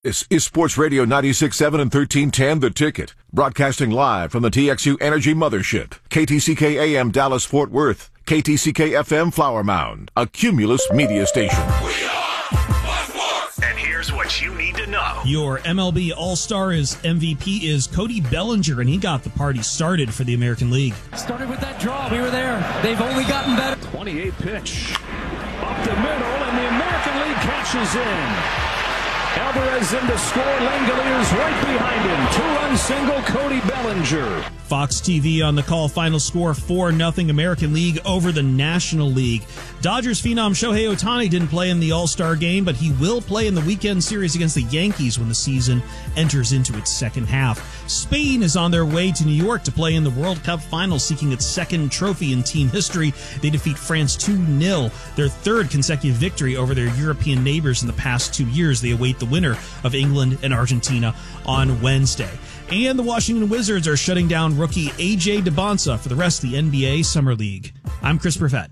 This is Sports Radio 96.7 and 1310 The Ticket, broadcasting live from the TXU Energy Mothership, KTCK AM Dallas Fort Worth, KTCK FM Flower Mound, a Cumulus media station. We are Sports. And here's what you need to know. Your MLB All-Star MVP is Cody Bellinger, and he got the party started for the American League. Started with that draw. We were there. They've only gotten better. 28 pitch. Up the middle, and the American League catches in. Alvarez in to score. Langoliers right behind him. Two-run single, Cody Bellinger. Fox TV on the call. Final score 4-0 American League over the National League. Dodgers phenom Shohei Ohtani didn't play in the All-Star game, but he will play in the weekend series against the Yankees when the season enters into its second half. Spain is on their way to New York to play in the World Cup final, seeking its second trophy in team history. They defeat France 2-0, their third consecutive victory over their European neighbors in the past 2 years. They await the winner of England and Argentina on Wednesday. And the Washington Wizards are shutting down rookie A.J. DeBonsa for the rest of the NBA Summer League. I'm Chris Perfett.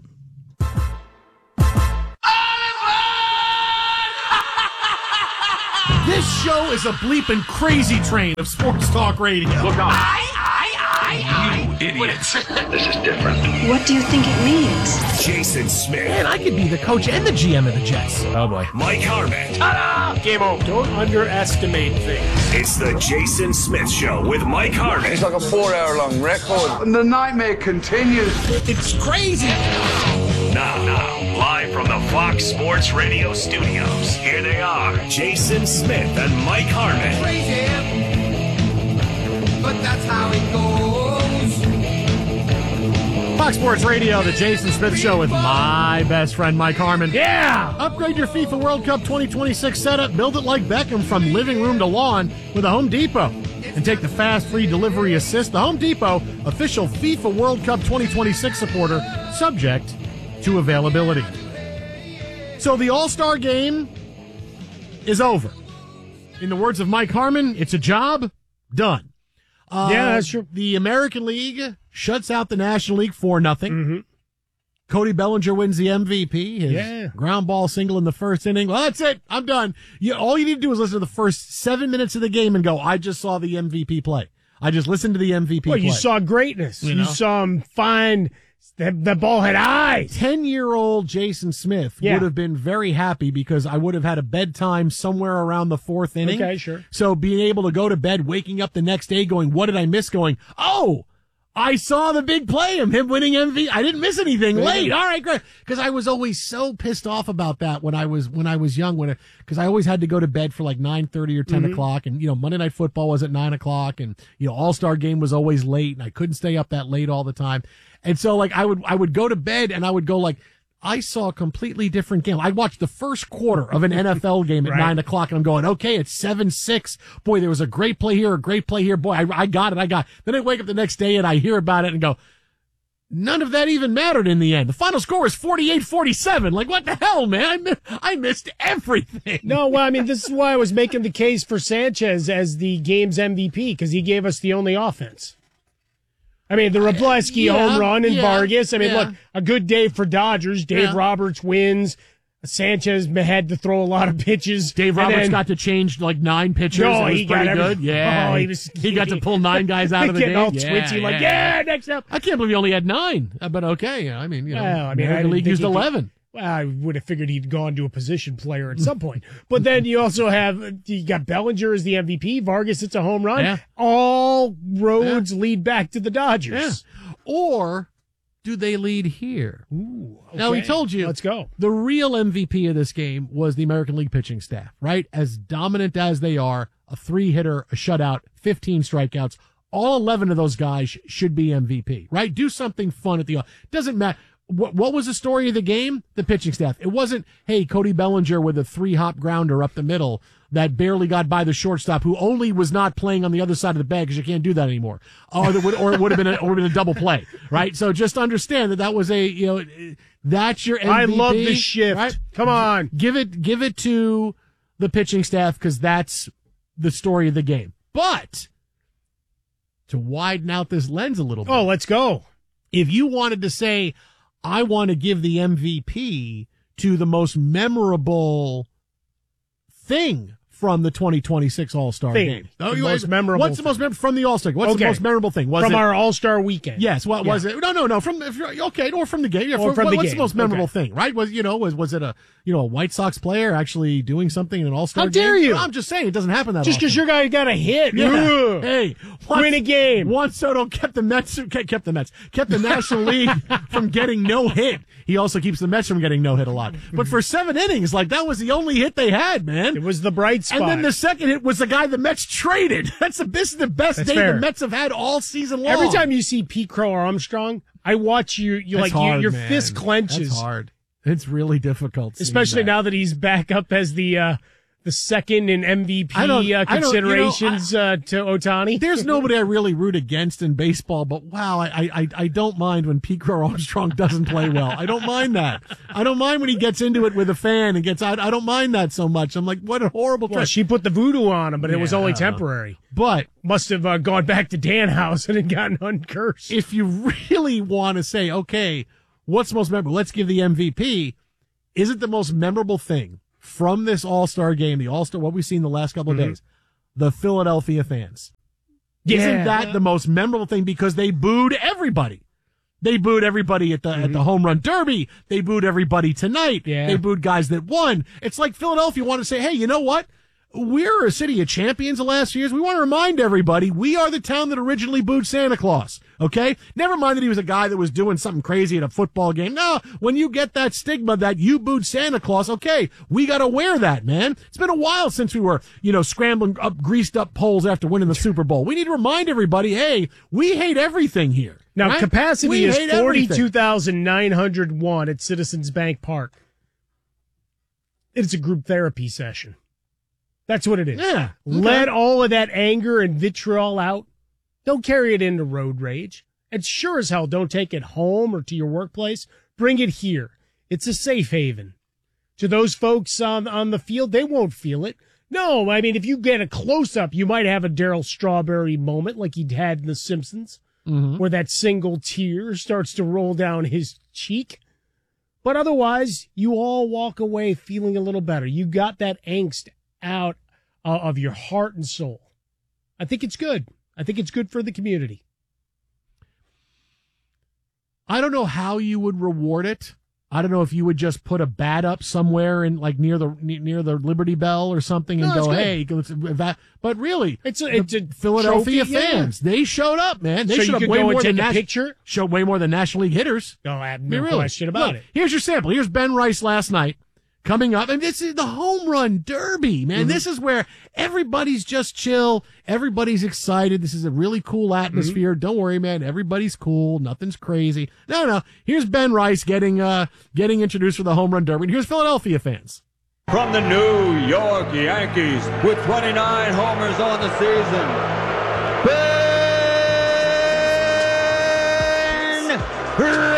This show is a bleeping crazy train of sports talk radio. Look out. You idiots. This is different. What do you think it means? Jason Smith. Man, I could be the coach and the GM of the Jets. Oh, boy. Mike Harmon. Game over. Don't underestimate things. It's the Jason Smith Show with Mike Harmon. It's like a 4-hour-long record. And the nightmare continues. It's crazy. Now, live from the Fox Sports Radio studios, here they are, Jason Smith and Mike Harmon. Crazy, but that's how it goes. Fox Sports Radio, the Jason Smith Show with my best friend Mike Harmon. Yeah! Upgrade your FIFA World Cup 2026 setup. Build it like Beckham from living room to lawn with a Home Depot. And take the fast free delivery assist. The Home Depot, official FIFA World Cup 2026 supporter, subject to availability. So the All-Star game is over. In the words of Mike Harmon, it's a job done. Yeah, that's true. The American League shuts out the National League 4-0. Mm-hmm. Cody Bellinger wins the MVP. His ground ball single in the first inning. Well, that's it. I'm done. All you need to do is listen to the first 7 minutes of the game and go, I just saw the MVP play. I just listened to the MVP play. Well, you saw greatness. You saw him find that ball had eyes. 10-year-old Jason Smith would have been very happy because I would have had a bedtime somewhere around the fourth inning. Okay, sure. So being able to go to bed, waking up the next day going, what did I miss? Going, oh, I saw the big play of him winning MVP. I didn't miss anything late. All right, great. Because I was always so pissed off about that when I was young, because I always had to go to bed for like 9:30 or 10 o'clock, and Monday Night Football was at 9 o'clock, and All-Star Game was always late, and I couldn't stay up that late all the time, and so like I would go to bed and I would go like, I saw a completely different game. I watched the first quarter of an NFL game at 9 o'clock, and I'm going, okay, it's 7-6. Boy, there was a great play here, a great play here. Boy, I got it. Then I wake up the next day, and I hear about it and go, none of that even mattered in the end. The final score was 48-47. Like, what the hell, man? I missed everything. No, well, I mean, this is why I was making the case for Sanchez as the game's MVP, because he gave us the only offense. I mean, the Wroblewski home run and Vargas. I mean, look, a good day for Dodgers. Dave Roberts wins. Sanchez had to throw a lot of pitches. Dave Roberts got to change like 9 pitchers. No, he got good. Yeah, he got to pull 9 guys out of the game. All twitchy, next up. I can't believe he only had 9. But okay, I mean, well, American League used 11. Well, I would have figured he'd gone to a position player at some point. But then you also you got Bellinger as the MVP. Vargas, it's a home run. Yeah. All roads lead back to the Dodgers. Yeah. Or do they lead here? Ooh, okay. Now, he told you. Let's go. The real MVP of this game was the American League pitching staff, right? As dominant as they are, a 3-hitter, a shutout, 15 strikeouts. All 11 of those guys should be MVP, right? Do something fun at the doesn't matter. What was the story of the game? The pitching staff. It wasn't, hey, Cody Bellinger with a 3-hop grounder up the middle that barely got by the shortstop, who only was not playing on the other side of the bag because you can't do that anymore. Or it would have been a double play, right? So just understand that was that's your MVP. I love the shift. Right? Come on, give it to the pitching staff because that's the story of the game. But to widen out this lens a little bit. Oh, let's go. If you wanted to say, I want to give the MVP to the most memorable thing from the 2026 All-Star game? The most memorable. What's the most memorable from the All-Star game? What's the most memorable thing? Was from our All-Star weekend? Yes. What was it? No. Or from the game. Yeah, what's the most memorable thing? Right? Was it a White Sox player actually doing something in an All-Star game? How dare you? I'm just saying it doesn't happen that just because your guy got a hit. Yeah. Hey, win a game. Juan Soto kept the National League from getting no hit. He also keeps the Mets from getting no hit a lot. But for 7 innings, that was the only hit they had, man. It was the bright spot. And then the second hit was the guy the Mets traded. This is the best day the Mets have had all season long. Every time you see Pete Crow or Armstrong, I watch your fist clenches. That's hard. It's really difficult. Especially now that he's back up as the second in MVP considerations to Ohtani. There's nobody I really root against in baseball, but wow, I don't mind when Pete Crow Armstrong doesn't play well. I don't mind that. I don't mind when he gets into it with a fan and gets out. I don't mind that so much. I'm like, what a horrible trick. She put the voodoo on him, but it was only temporary. But must have gone back to Danhausen and gotten uncursed. If you really want to say, okay, what's most memorable? Let's give the MVP. Is it the most memorable thing from this All-Star game, the All-Star, what we've seen the last couple of days? The Philadelphia fans. Yeah. Isn't that the most memorable thing? Because they booed everybody. They booed everybody at the home run derby. They booed everybody tonight. Yeah. They booed guys that won. It's like Philadelphia wanted to say, hey, you know what? We're a city of champions the last few years. We want to remind everybody we are the town that originally booed Santa Claus. Okay? Never mind that he was a guy that was doing something crazy at a football game. No, when you get that stigma that you booed Santa Claus, okay, we got to wear that, man. It's been a while since we were, scrambling up greased up poles after winning the Super Bowl. We need to remind everybody, hey, we hate everything here. Now, right? capacity is 42,901 at Citizens Bank Park. It's a group therapy session. That's what it is. Yeah. Okay. Let all of that anger and vitriol out. Don't carry it into road rage. And sure as hell, don't take it home or to your workplace. Bring it here. It's a safe haven. To those folks on the field, they won't feel it. No, I mean, if you get a close-up, you might have a Darryl Strawberry moment like he'd had in The Simpsons, where that single tear starts to roll down his cheek. But otherwise, you all walk away feeling a little better. You got that angst out of your heart and soul. I think it's good. I think it's good for the community. I don't know how you would reward it. I don't know if you would just put a bat up somewhere in near the Liberty Bell or something and go, hey, but really, it's a Philadelphia trophy, fans. Yeah. They showed up, man. They so showed you up way more than picture. Showed way more than National League hitters. No, I have no question about it. Here's your sample. Here's Ben Rice last night. Coming up, and this is the home run derby, man. This is where everybody's just chill. Everybody's excited. This is a really cool atmosphere. Don't worry, man. Everybody's cool. Nothing's crazy. No. Here's Ben Rice getting introduced for the home run derby. And here's Philadelphia fans. From the New York Yankees with 29 homers on the season, Ben Rice.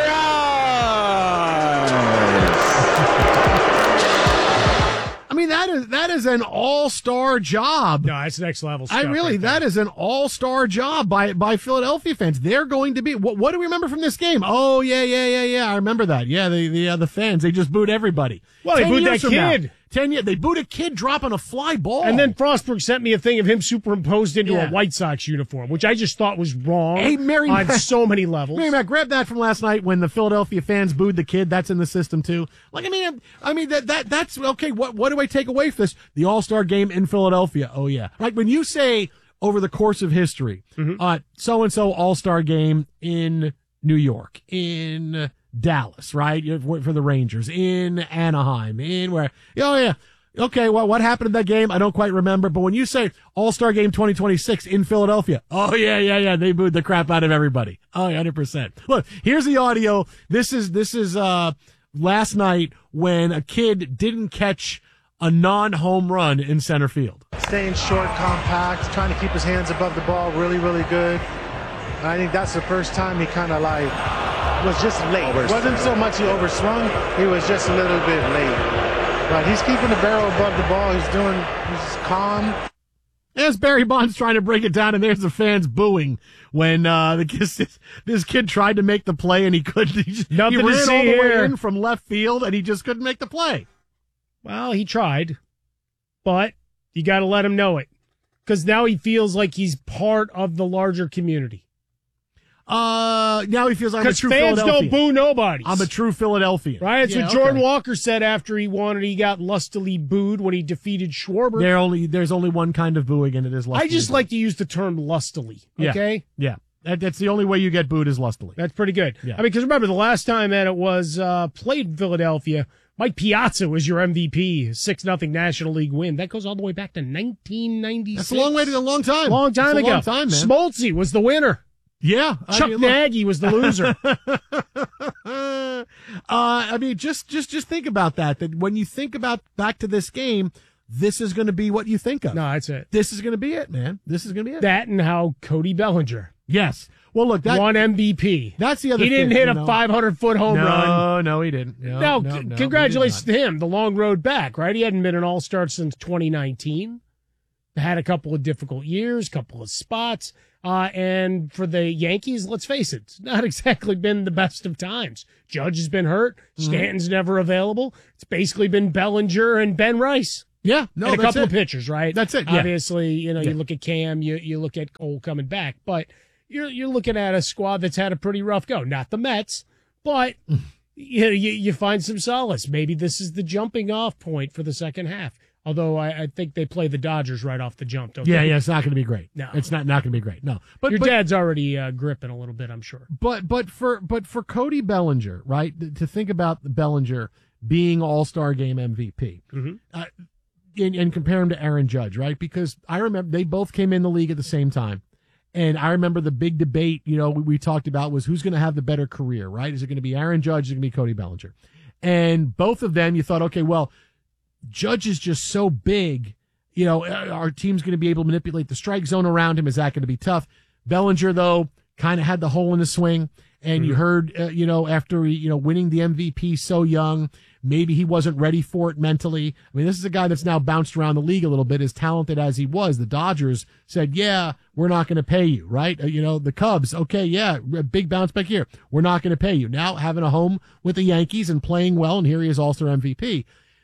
I mean, that is an all-star job. No, that's next level stuff. That is an all-star job by Philadelphia fans. They're going to be. What do we remember from this game? Oh yeah. I remember that. Yeah, the fans, they just booed everybody. Well, they booed that kid. 10 years. They booed a kid dropping a fly ball. And then Frostberg sent me a thing of him superimposed into a White Sox uniform, which I just thought was wrong on so many levels. Mary Matt, grab that from last night when the Philadelphia fans booed the kid. That's in the system too. Like, I mean that's okay. What do I take away from this? The All-Star game in Philadelphia. Oh yeah. Like when you say over the course of history, so-and-so All-Star game in New York, in Dallas, right? For the Rangers, in Anaheim, in where, oh yeah. Okay, well, what happened in that game? I don't quite remember. But when you say All-Star Game 2026 in Philadelphia, oh yeah, they booed the crap out of everybody. Oh, 100%. Look, here's the audio. This is last night when a kid didn't catch a non-home run in center field. Staying short, compact, trying to keep his hands above the ball, really, really good. And I think that's the first time he kind of was just late. It wasn't so much he overswung, he was just a little bit late. But he's keeping the barrel above the ball. He's calm. As Barry Bonds trying to break it down, and there's the fans booing when this kid tried to make the play and he couldn't. He ran all the way in from left field and he just couldn't make the play. Well, he tried, but You got to let him know it. Because now he feels like he's part of the larger community. Now he feels like I'm a true fans Philadelphian. don't boo nobody. I'm a true Philadelphian. Right? That's what Jordan Walker said after he got lustily booed when he defeated Schwarber. There's only one kind of booing, and it is lustily. I just like to use the term lustily, okay? Yeah. That's the only way you get booed is lustily. That's pretty good. Yeah. I mean, because remember, the last time that it was played in Philadelphia, Mike Piazza was your MVP, 6-0 National League win. That goes all the way back to 1996. That's a long time. Long time ago. Long time, man. Smoltzy was the winner. Yeah. Chuck Nagy was the loser. I mean, just think about that when you think about back to this game, this is going to be what you think of. No, that's it. This is going to be it, man. This is going to be it. That and how Cody Bellinger. Yes. Well, look, won MVP. That's the other thing. He didn't hit a 500-foot home run. No, he didn't. No, congratulations to him. The long road back, right? He hadn't been an all-star since 2019. Had a couple of difficult years, couple of spots. And for the Yankees, let's face it, it's not exactly been the best of times. Judge has been hurt. Stanton's never available. It's basically been Bellinger and Ben Rice. Yeah, and a couple of pitchers, right? That's it. Yeah. Obviously, you look at Cam, you look at Cole coming back, but you're looking at a squad that's had a pretty rough go. Not the Mets, but you find some solace. Maybe this is the jumping off point for the second half. Although I think they play the Dodgers right off the jump, don't they? Yeah, it's not going to be great. No, it's not going to be great. No, but your dad's already gripping a little bit, I'm sure. But for Cody Bellinger, right? To think about Bellinger being All-Star Game MVP, and compare him to Aaron Judge, right? Because I remember they both came in the league at the same time, and I remember the big debate, we talked about was who's going to have the better career, right? Is it going to be Aaron Judge? Is it going to be Cody Bellinger? And both of them, you thought, okay, well, Judge is just so big, our team's going to be able to manipulate the strike zone around him. Is that going to be tough? Bellinger, though, kind of had the hole in the swing. And you heard, after, winning the MVP so young, maybe he wasn't ready for it mentally. I mean, this is a guy that's now bounced around the league a little bit, as talented as he was. The Dodgers said, yeah, we're not going to pay you, right? The Cubs, okay, yeah, big bounce back here. We're not going to pay you. Now having a home with the Yankees and playing well, and here he is All-Star MVP.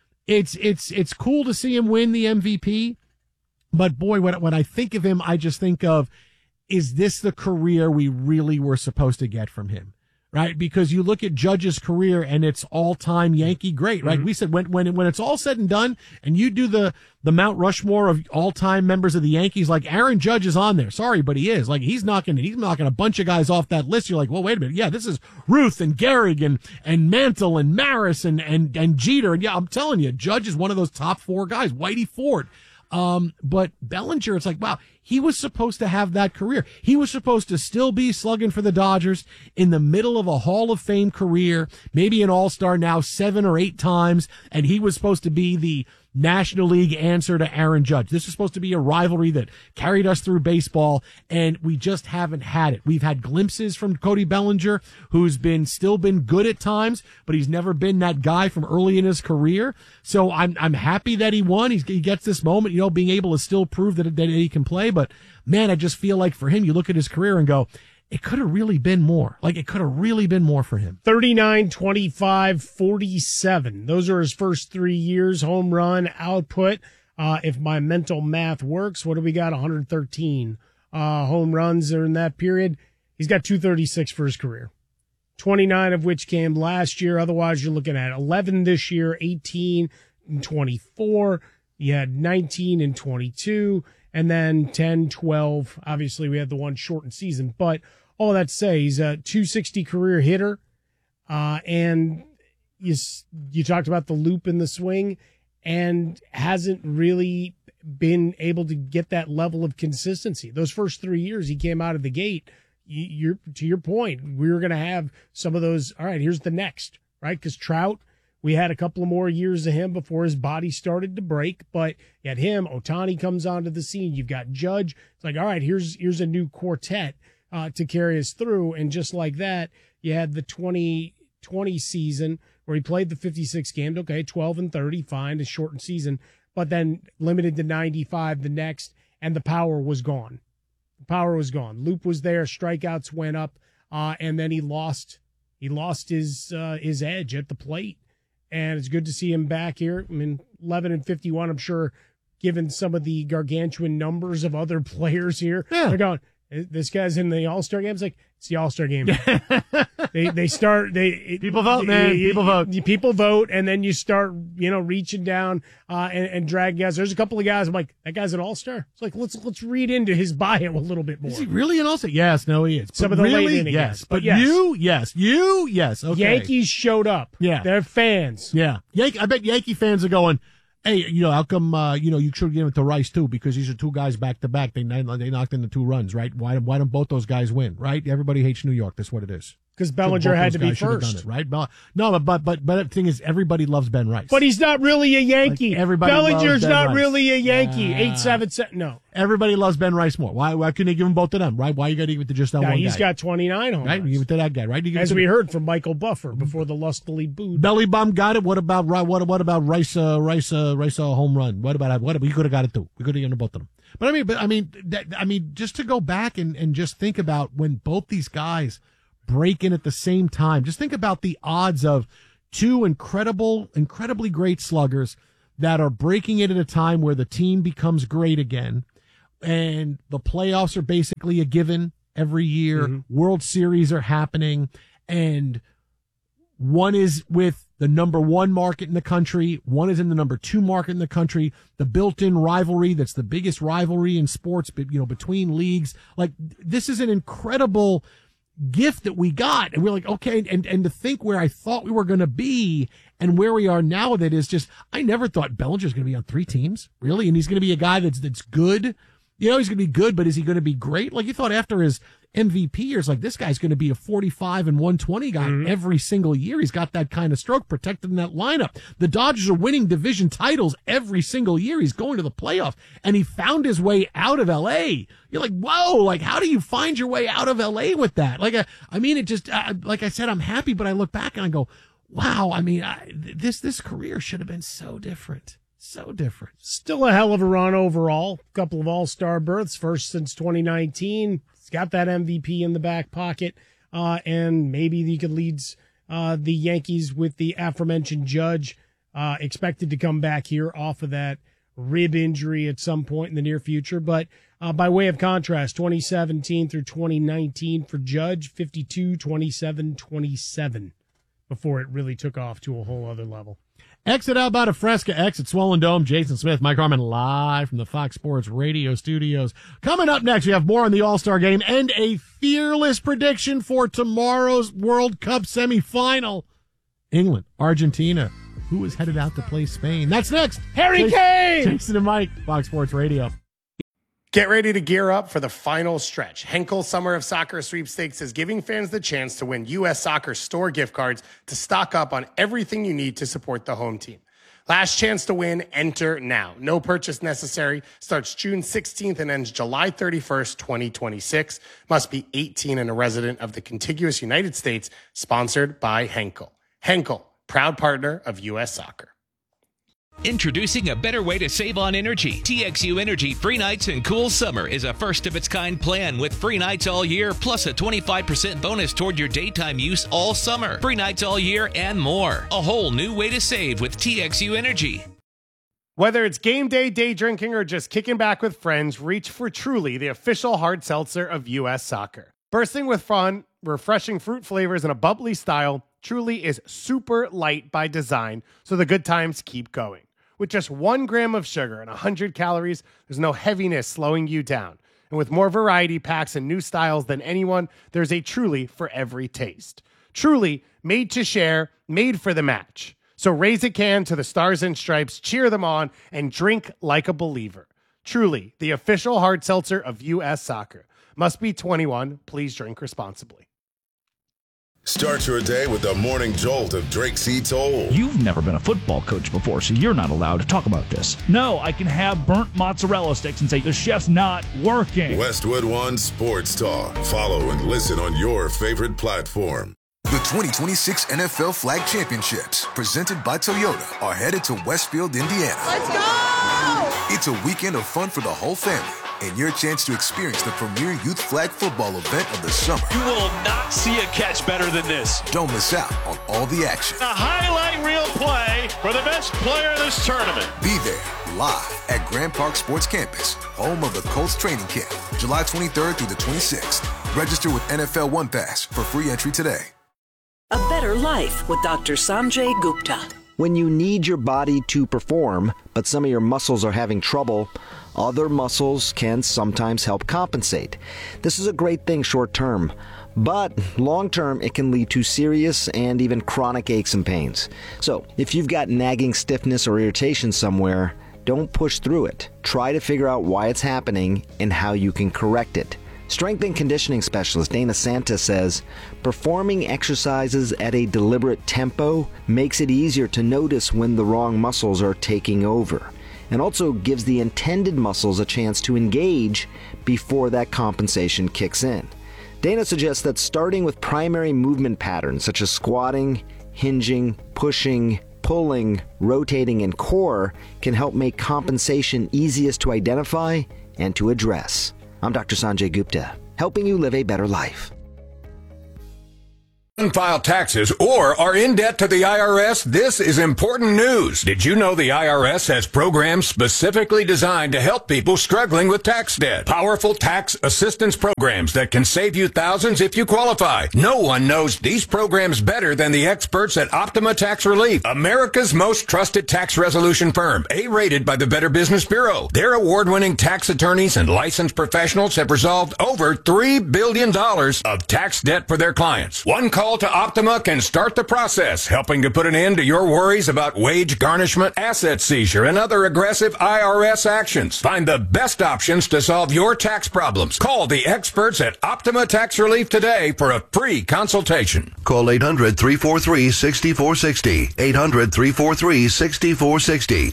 It's cool to see him win the MVP, but boy, when I think of him, I just think of, is this the career we really were supposed to get from him? Right? Because you look at Judge's career and it's all-time Yankee great, right? We said when it's all said and done and you do the Mount Rushmore of all-time members of the Yankees, like Aaron Judge is on there. Sorry, but he is. Like he's knocking a bunch of guys off that list. You're like, well, wait a minute. Yeah, this is Ruth and Gehrig and Mantle and Maris and Jeter. And yeah, I'm telling you, Judge is one of those top four guys. Whitey Ford. But Bellinger, it's like, wow, he was supposed to have that career. He was supposed to still be slugging for the Dodgers in the middle of a Hall of Fame career, maybe an All-Star now 7 or 8 times, and he was supposed to be the National League answer to Aaron Judge. This is supposed to be a rivalry that carried us through baseball, and we just haven't had it. We've had glimpses from Cody Bellinger, who's still been good at times, but he's never been that guy from early in his career. So I'm happy that he won. He gets this moment, being able to still prove that he can play. But man, I just feel like for him, you look at his career and go, it could have really been more. Like, it could have really been more for him. 39, 25, 47. Those are his first 3 years. Home run output. If my mental math works, what do we got? 113 home runs in that period. He's got 236 for his career. 29 of which came last year. Otherwise, you're looking at 11 this year, 18 and 24. You had 19 and 22. And then 10, 12. Obviously, we had the one shortened season. But all that to say, he's a 260 career hitter. And you talked about the loop in the swing and hasn't really been able to get that level of consistency. Those first 3 years he came out of the gate, to your point, we were going to have some of those, all right, here's the next, right? Because Trout, we had a couple of more years of him before his body started to break, but you had him. Ohtani comes onto the scene. You've got Judge. It's like, all right, here's a new quartet to carry us through. And just like that, you had the 2020 season where he played the 56 games. Okay, 12 and 30, fine, a shortened season, but then limited to 95 the next, and the power was gone. The power was gone. Loop was there. Strikeouts went up, and then he lost his edge at the plate. And it's good to see him back here. I mean, 11 and 51, I'm sure, given some of the gargantuan numbers of other players here. Yeah. They're going, this guy's in the All-Star game. It's like, it's the All-Star game. People vote, man. People vote. People vote, and then you start, reaching down and dragging guys. There's a couple of guys. I'm like, that guy's an All-Star. It's like, let's read into his bio a little bit more. Is he really an All-Star? Yes, no, he is. Some of the late inning yes, guys. but you, yes. Okay. Yankees showed up. Yeah, they're fans. Yeah, I bet Yankee fans are going, hey, how come, you should give it to Rice, too, because these are two guys back-to-back. They knocked in the 2 runs, right? Why don't both those guys win, right? Everybody hates New York. That's what it is. Because Bellinger had to be first. Done it, right? No, but the thing is, everybody loves Ben Rice. But he's not really a Yankee. Like everybody Bellinger's loves Ben not Rice. really a Yankee. 8-7-7. No. Everybody loves Ben Rice more. Why couldn't they give them both to them, right? Why you got to give it to just that one guy? He's got 29 home runs. Right? Give it to that guy, right? As we heard from Michael Buffer before the lustily booed. Belly Bomb got it. What about Rice home run? What about he could have got it too. We could have given both of them. But I mean, just to go back and just think about when both these guys break in at the same time. Just think about the odds of two incredibly great sluggers that are breaking it at a time where the team becomes great again, and the playoffs are basically a given every year. Mm-hmm. World Series are happening, and one is with the number 1 market in the country. One is in the number 2 market in the country. The built-in rivalry, that's the biggest rivalry in sports, between leagues. Like, this is an incredible gift that we got. And we're like, okay. And to think where I thought we were going to be and where we are now with it is just, I never thought Bellinger's going to be on 3 teams, really. And he's going to be a guy that's good. He's going to be good, but is he going to be great? Like, you thought after his MVP years, like, this guy's going to be a 45 and 120 guy every single year. He's got that kind of stroke protected in that lineup. The Dodgers are winning division titles every single year. He's going to the playoffs, and he found his way out of L.A. You're like, whoa, like, how do you find your way out of L.A. with that? Like, it just, like I said, I'm happy, but I look back and I go, wow, this career should have been so different. So different. Still a hell of a run overall. Couple of all-star berths, first since 2019. He's got that MVP in the back pocket. And maybe he could lead the Yankees with the aforementioned Judge. Expected to come back here off of that rib injury at some point in the near future. But by way of contrast, 2017 through 2019 for Judge, 52, 27, 27 before it really took off to a whole other level. Exit Alberta Fresca, exit Swollen Dome. Jason Smith, Mike Harmon, live from the Fox Sports Radio studios. Coming up next, we have more on the All-Star game and a fearless prediction for tomorrow's World Cup semifinal. England, Argentina. Who is headed out to play Spain? That's next. Harry Kane! Jason and Mike, Fox Sports Radio. Get ready to gear up for the final stretch. Henkel Summer of Soccer Sweepstakes is giving fans the chance to win U.S. Soccer store gift cards to stock up on everything you need to support the home team. Last chance to win, enter now. No purchase necessary. Starts June 16th and ends July 31st, 2026. Must be 18 and a resident of the contiguous United States. Sponsored by Henkel. Henkel, proud partner of U.S. Soccer. Introducing a better way to save on energy. TXU Energy Free Nights and Cool Summer is a first-of-its-kind plan with free nights all year, plus a 25% bonus toward your daytime use all summer. Free nights all year and more. A whole new way to save with TXU Energy. Whether it's game day, day drinking, or just kicking back with friends, reach for Truly, the official hard seltzer of U.S. Soccer. Bursting with fun, refreshing fruit flavors, and a bubbly style, Truly is super light by design, so the good times keep going. With just 1 gram of sugar and 100 calories, there's no heaviness slowing you down. And with more variety packs and new styles than anyone, there's a Truly for every taste. Truly, made to share, made for the match. So raise a can to the Stars and Stripes, cheer them on, and drink like a believer. Truly, the official hard seltzer of U.S. Soccer. Must be 21. Please drink responsibly. Start your day with the morning jolt of Drake C. Toll. You've never been a football coach before, so you're not allowed to talk about this. No, I can have burnt mozzarella sticks and say, the chef's not working. Westwood One Sports Talk. Follow and listen on your favorite platform. The 2026 NFL Flag Championships, presented by Toyota, are headed to Westfield, Indiana. Let's go! It's a weekend of fun for the whole family. and your chance to experience the premier youth flag football event of the summer. You will not see a catch better than this. Don't miss out on all the action. A highlight reel play for the best player of this tournament. Be there live at Grand Park Sports Campus, home of the Colts training camp, July 23rd through the 26th. Register with NFL One Pass for free entry today. A better life with Dr. Sanjay Gupta. When you need your body to perform, but some of your muscles are having trouble, other muscles can sometimes help compensate. This is a great thing short term, but long term it can lead to serious and even chronic aches and pains. So if you've got nagging stiffness or irritation somewhere, don't push through it. Try to figure out why it's happening and how you can correct it. Strength and conditioning specialist Dana Santa says, performing exercises at a deliberate tempo makes it easier to notice when the wrong muscles are taking over, and also gives the intended muscles a chance to engage before that compensation kicks in. Dana suggests that starting with primary movement patterns such as squatting, hinging, pushing, pulling, rotating, and core can help make compensation easiest to identify and to address. I'm Dr. Sanjay Gupta, helping you live a better life. File taxes or are in debt to the IRS, this is important news. Did you know the IRS has programs specifically designed to help people struggling with tax debt? Powerful tax assistance programs that can save you thousands if you qualify. No one knows these programs better than the experts at Optima Tax Relief, America's most trusted tax resolution firm, A-rated by the Better Business Bureau. Their award-winning tax attorneys and licensed professionals have resolved over $3 billion of tax debt for their clients. One call to Optima can start the process, helping to put an end to your worries about wage garnishment, asset seizure, and other aggressive IRS actions. Find the best options to solve your tax problems. Call the experts at Optima Tax Relief today for a free consultation. Call 800-343-6460. 800-343-6460.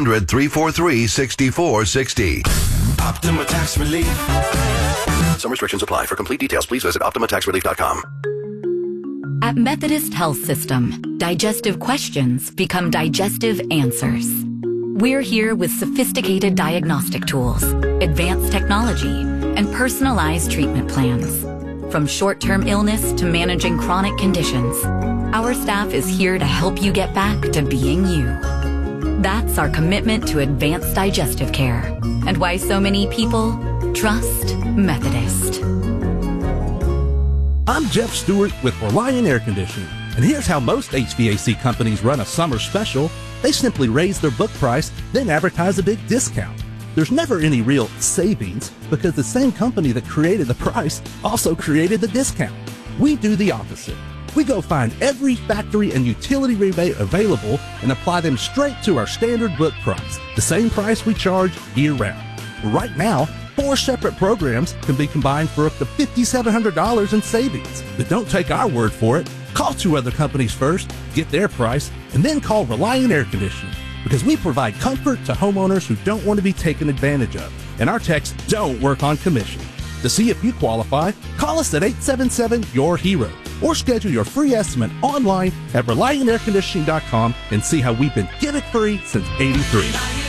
800-343-6460. Optima Tax Relief. Some restrictions apply. For complete details, please visit OptimaTaxRelief.com. At Methodist Health System, digestive questions become digestive answers. We're here with sophisticated diagnostic tools, advanced technology, and personalized treatment plans. From short-term illness to managing chronic conditions, our staff is here to help you get back to being you. That's our commitment to advanced digestive care and why so many people trust Methodist. I'm Jeff Stewart with Reliant Air Conditioning, and here's how most HVAC companies run a summer special. They simply raise their book price, then advertise a big discount. There's never any real savings because the same company that created the price also created the discount. We do the opposite. We go find every factory and utility rebate available and apply them straight to our standard book price, the same price we charge year-round. Right now, 4 separate programs can be combined for up to $5,700 in savings. But don't take our word for it. Call 2 other companies first, get their price, and then call Reliant Air Conditioning, because we provide comfort to homeowners who don't want to be taken advantage of, and our techs don't work on commission. To see if you qualify, call us at 877-YOUR-HERO or schedule your free estimate online at ReliantAirConditioning.com and see how we've been give-it-free since '83.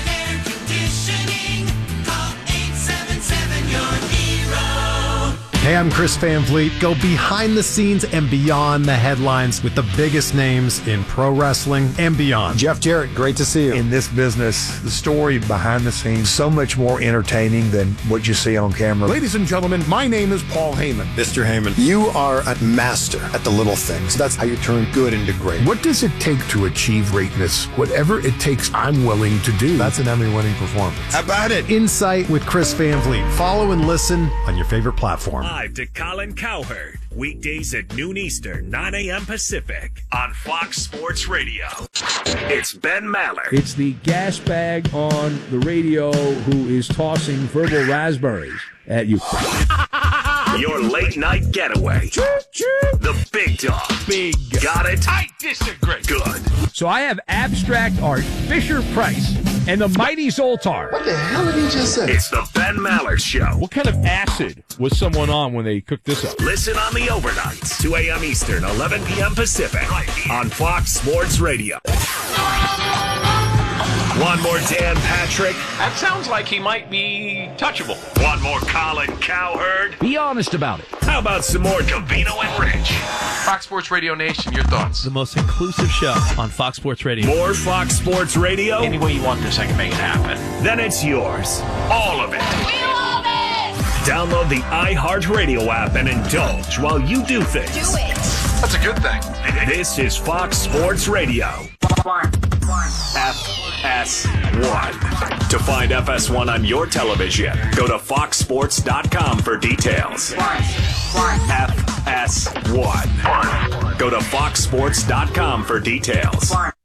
Hey, I'm Chris Van Vliet. Go behind the scenes and beyond the headlines with the biggest names in pro wrestling and beyond. Jeff Jarrett, great to see you. In this business, the story behind the scenes, so much more entertaining than what you see on camera. Ladies and gentlemen, my name is Paul Heyman. Mr. Heyman, you are a master at the little things. That's how you turn good into great. What does it take to achieve greatness? Whatever it takes, I'm willing to do. That's an Emmy-winning performance. How about it? Insight with Chris Van Vliet. Follow and listen on your favorite platform. Live to Colin Cowherd, weekdays at noon Eastern, 9 a.m. Pacific, on Fox Sports Radio. It's Ben Maller. It's the gas bag on the radio who is tossing verbal raspberries at you. Your late night getaway. The big dog. Big. Got it? I disagree. Good. So I have abstract art, Fisher-Price, and the Mighty Zoltar. What the hell did he just say? It's the Ben Maller Show. What kind of acid was someone on when they cooked this up? Listen on the overnights, 2 a.m. Eastern, 11 p.m. Pacific, on Fox Sports Radio. One more Dan Patrick. That sounds like he might be touchable. One more Colin Cowherd. Be honest about it. How about some more Covino and Rich? Fox Sports Radio Nation, your thoughts? The most inclusive show on Fox Sports Radio. More Fox Sports Radio? Any way you want this, I can make it happen. Then it's yours. All of it. We love it! Download the iHeartRadio app and indulge while you do things. Do it. That's a good thing. This is Fox Sports Radio. FS1. To find FS1 on your television, go to foxsports.com for details. FS1. Go to foxsports.com for details.